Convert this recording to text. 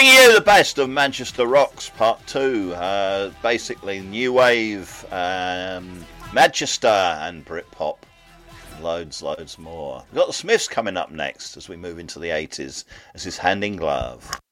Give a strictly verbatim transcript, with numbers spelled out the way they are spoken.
Bringing you the best of Manchester Rocks Part two. Uh, basically, New Wave, um, Manchester and Britpop. Loads, loads more. We've got the Smiths coming up next as we move into the eighties. This is Hand in Glove.